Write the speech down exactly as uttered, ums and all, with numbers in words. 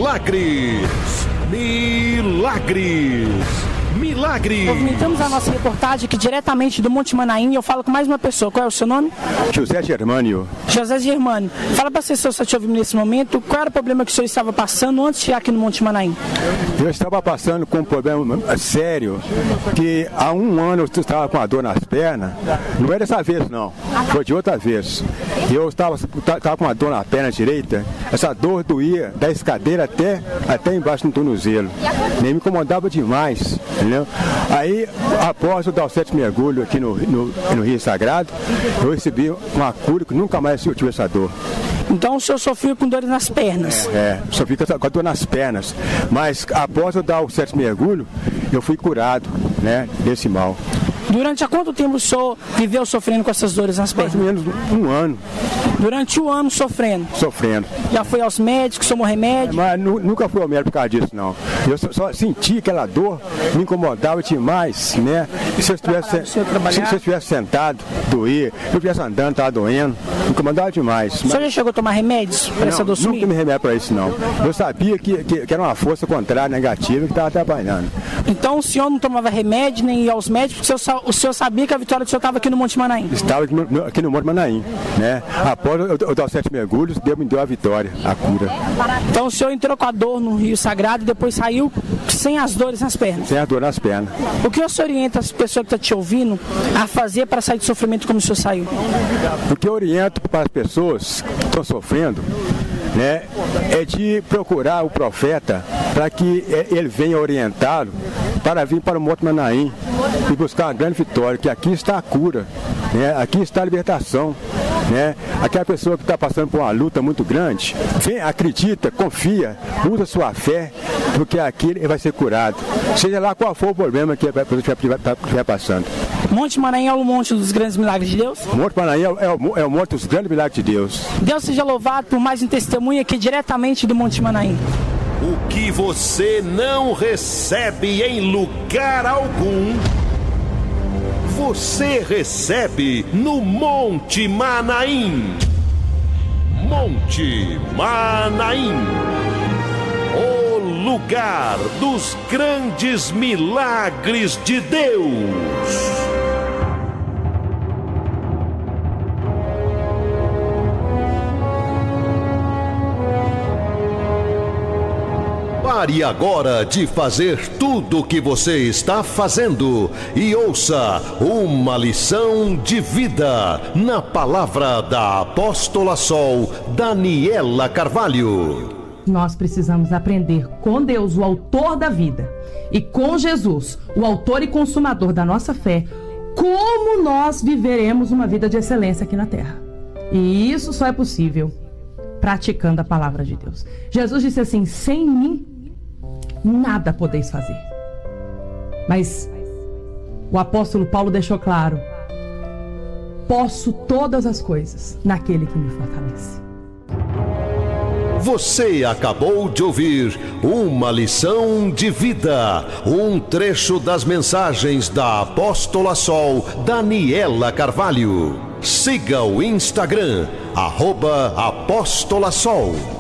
milagres, milagres, milagres. Movimentamos a nossa reportagem aqui diretamente do Monte Manaim. Eu falo com mais uma pessoa. Qual é o seu nome? José Germânio. José Germânio. Fala para você, se você está te ouvindo nesse momento, qual era o problema que o senhor estava passando antes de chegar aqui no Monte Manaim? Eu estava passando com um problema sério, que há um ano eu estava com a dor nas pernas. Não era dessa vez, não. Foi de outra vez. Eu estava, estava com uma dor na perna direita. Essa dor doía da escadeira até, até embaixo no tornozelo. Nem me incomodava demais. Entendeu? Aí, após eu dar o sétimo mergulho aqui no, no, no Rio Sagrado, eu recebi uma cura que nunca mais eu tive essa dor. Então o senhor sofreu com dores nas pernas? É, é sofri com a dor nas pernas. Mas após eu dar o sétimo mergulho, eu fui curado, né, desse mal. Durante há quanto tempo o senhor viveu sofrendo com essas dores nas pernas? Mais ou menos um ano. Durante um ano sofrendo? Sofrendo. Já foi aos médicos, tomou remédio? Mas nunca fui ao médico por causa disso, não. Eu só, só senti aquela dor, me incomodava demais, né? E se eu estivesse, se, se eu estivesse sentado, doía. Se eu estivesse andando, estava doendo. Me incomodava demais. O senhor já chegou a tomar remédios para essa dor sumir? Nunca me remédio para isso, não. Eu sabia que, que, que era uma força contrária, negativa, que estava atrapalhando. Então o senhor não tomava remédio, nem ia aos médicos, porque o senhor, o senhor sabia que a vitória do senhor estava aqui no Monte Manaim? Estava aqui no, aqui no Monte Manaim, né? Após eu, eu dar os sete mergulhos, Deus me deu a vitória, a cura. Então o senhor entrou com a dor no Rio Sagrado e depois saiu sem as dores nas pernas? Sem as dores nas pernas. O que o senhor orienta as pessoas que estão te ouvindo a fazer para sair do sofrimento como o senhor saiu? O que eu oriento para as pessoas que estão sofrendo, né, é de procurar o profeta para que ele venha orientá-lo para vir para o Monte Manaim e buscar uma grande vitória, que aqui está a cura, né, aqui está a libertação. Né? Aquela pessoa que está passando por uma luta muito grande, vem, acredita, confia, usa sua fé, porque aqui ele vai ser curado. Seja lá qual for o problema que a pessoa estiver passando. Monte Manaim é o monte dos grandes milagres de Deus? Monte Manaim é o, é o monte dos grandes milagres de Deus. Deus seja louvado por mais um testemunho aqui diretamente do Monte Manaim. O que você não recebe em lugar algum, você recebe no Monte Manaim. Monte Manaim, o lugar dos grandes milagres de Deus. Pare agora de fazer tudo o que você está fazendo e ouça uma lição de vida na palavra da Apóstola Sol Daniela Carvalho. Nós precisamos aprender com Deus, o autor da vida, e com Jesus, o autor e consumador da nossa fé, como nós viveremos uma vida de excelência aqui na terra. E isso só é possível praticando a palavra de Deus. Jesus disse assim: sem mim nada podeis fazer. Mas o apóstolo Paulo deixou claro: posso todas as coisas naquele que me fortalece. Você acabou de ouvir uma lição de vida, um trecho das mensagens da Apóstola Sol Daniela Carvalho. Siga o Instagram, arroba Apóstola Sol.